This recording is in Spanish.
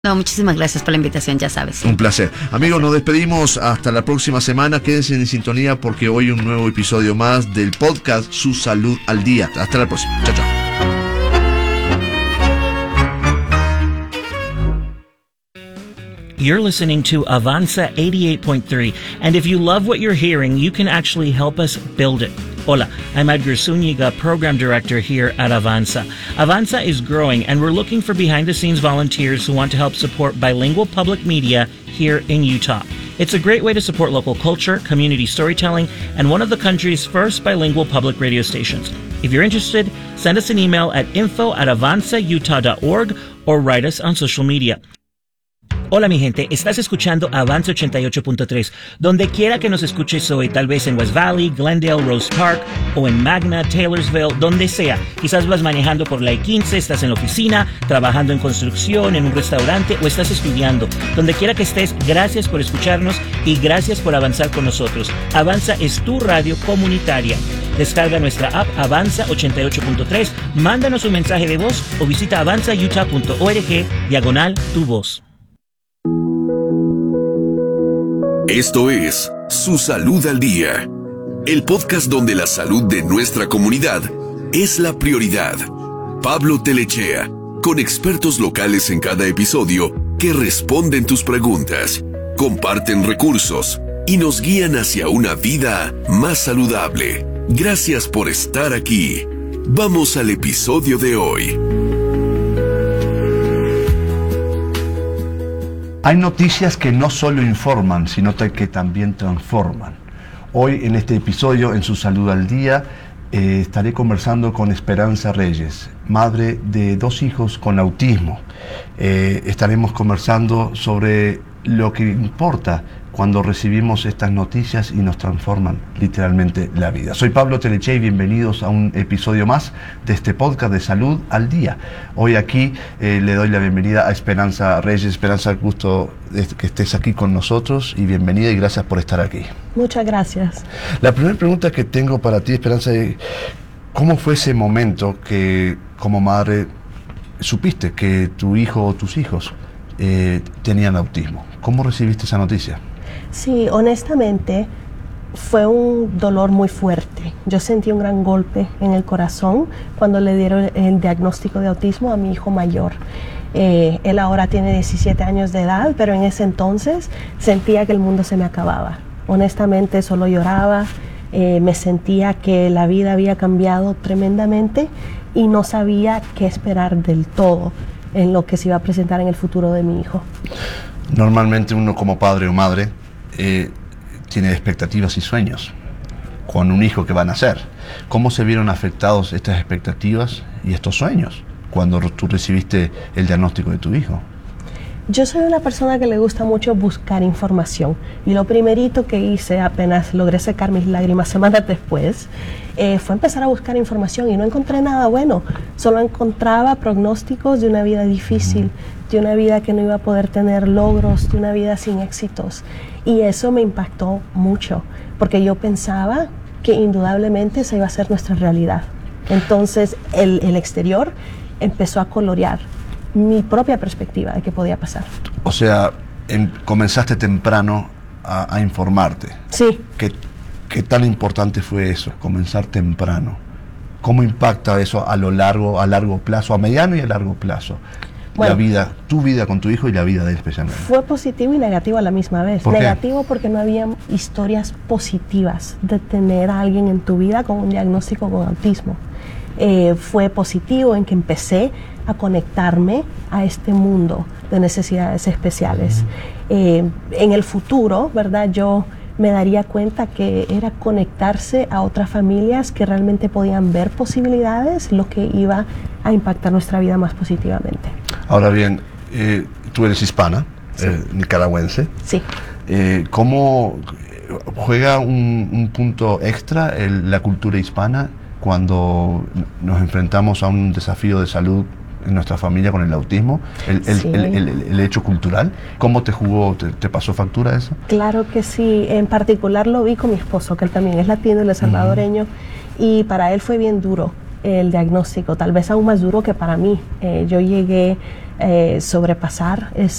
No, muchísimas gracias por la invitación, ya sabes. Un placer. Amigos, nos despedimos hasta la próxima semana. Quédense en sintonía porque hoy un nuevo episodio más del podcast Su Salud al Día. Hasta la próxima. Chao, chao. You're listening to Avanza 88.3, and if you love what you're hearing, you can actually help us build it. Hola, I'm Edgar Zúñiga, Program Director here at Avanza. Avanza is growing, and we're looking for behind-the-scenes volunteers who want to help support bilingual public media here in Utah. It's a great way to support local culture, community storytelling, and one of the country's first bilingual public radio stations. If you're interested, send us an email at info@avanzautah.org or write us on social media. Hola mi gente, estás escuchando Avanza 88.3. Donde quiera que nos escuches hoy, tal vez en West Valley, Glendale, Rose Park o en Magna, Taylorsville, donde sea. Quizás vas manejando por la I-15, estás en la oficina, trabajando en construcción, en un restaurante o estás estudiando. Donde quiera que estés, gracias por escucharnos y gracias por avanzar con nosotros. Avanza es tu radio comunitaria. Descarga nuestra app Avanza 88.3, mándanos un mensaje de voz o visita avanzautah.org/tu voz. Esto es Su Salud al Día, el podcast donde la salud de nuestra comunidad es la prioridad. Pablo Telechea, con expertos locales en cada episodio que responden tus preguntas, comparten recursos y nos guían hacia una vida más saludable. Gracias por estar aquí. Vamos al episodio de hoy. Hay noticias que no solo informan, sino que también transforman. Hoy en este episodio, en Su Salud al Día, estaré conversando con Esperanza Reyes, madre de 2 hijos con autismo. Estaremos conversando sobre lo que importa cuando recibimos estas noticias y nos transforman literalmente la vida. Soy Pablo Telechea y bienvenidos a un episodio más de este podcast de Salud al Día. Hoy aquí le doy la bienvenida a Esperanza Reyes. Esperanza, gusto que estés aquí con nosotros y bienvenida y gracias por estar aquí. Muchas gracias. La primera pregunta que tengo para ti, Esperanza, es ¿cómo fue ese momento que como madre supiste que tu hijo o tus hijos tenían autismo? ¿Cómo recibiste esa noticia? Sí, honestamente fue un dolor muy fuerte. Yo sentí un gran golpe en el corazón cuando le dieron el diagnóstico de autismo a mi hijo mayor. Él ahora tiene 17 años de edad, pero en ese entonces sentía que el mundo se me acababa. Honestamente solo lloraba, me sentía que la vida había cambiado tremendamente y no sabía qué esperar del todo en lo que se iba a presentar en el futuro de mi hijo. Normalmente uno como padre o madre tiene expectativas y sueños con un hijo que va a nacer. ¿Cómo se vieron afectados estas expectativas y estos sueños cuando tú recibiste el diagnóstico de tu hijo? Yo soy una persona que le gusta mucho buscar información y lo primerito que hice apenas logré secar mis lágrimas semanas después fue empezar a buscar información y no encontré nada bueno. Solo encontraba pronósticos de una vida difícil, de una vida que no iba a poder tener logros, de una vida sin éxitos. Y eso me impactó mucho porque yo pensaba que indudablemente esa iba a ser nuestra realidad. Entonces el exterior empezó a colorear mi propia perspectiva de qué podía pasar. O sea, comenzaste temprano a informarte. Sí. ¿Qué tan importante fue eso, comenzar temprano? ¿Cómo impacta eso a largo plazo, a mediano y a largo plazo? Bueno, tu vida con tu hijo y la vida de él especialmente. Fue positivo y negativo a la misma vez. ¿Por qué? Negativo porque no había historias positivas de tener a alguien en tu vida con un diagnóstico con autismo. Fue positivo en que empecé a conectarme a este mundo de necesidades especiales. En el futuro, ¿verdad? Yo me daría cuenta que era conectarse a otras familias que realmente podían ver posibilidades, lo que iba a impactar nuestra vida más positivamente. Ahora bien, tú eres hispana, Sí. Nicaragüense. Sí. ¿Cómo juega un punto extra la cultura hispana cuando nos enfrentamos a un desafío de salud en nuestra familia con el autismo, el hecho cultural? ¿Cómo te jugó, te pasó factura eso? Claro que sí, en particular lo vi con mi esposo, que él también es latino, él es salvadoreño, y para él fue bien duro el diagnóstico, tal vez aún más duro que para mí. Yo llegué a sobrepasar